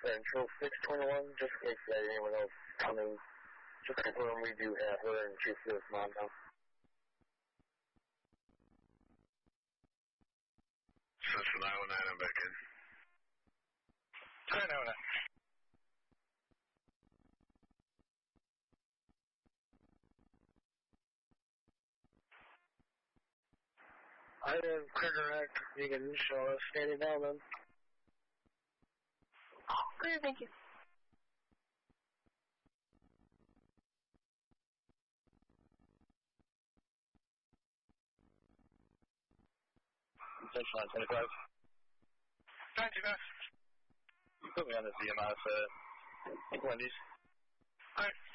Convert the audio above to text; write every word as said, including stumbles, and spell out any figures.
Central six twenty-one, just in case you had anyone else coming. Just confirm we do have her and Chief Lewis Mom now. Central nine one nine, I'm back in. nine oh nine. I am Carter you can show us standing down then. Great, thank you. Central nine twenty-five. nine two five. You put me on the C M I for Wendy's. Alright.